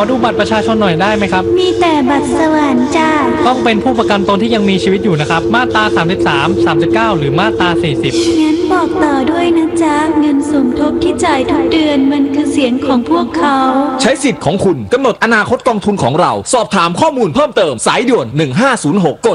อดูบัตรประชาชนหน่อยได้ไหมครับมีแต่บัตรสวรรค์จ้าต้องเป็นผู้ประกันตนที่ยังมีชีวิตอยู่นะครับมาตรา33 39หรือมาตรา40 งั้นบอกต่อด้วยนะจ๊ะเงินสมทบที่จ่ายทุกเดือนมันคือเสียงของพวกเขาใช้สิทธิ์ของคุณกำหนดอนาคตกองทุนของเราสอบถามข้อมูลเพิ่มเติมสายด่วน1506กด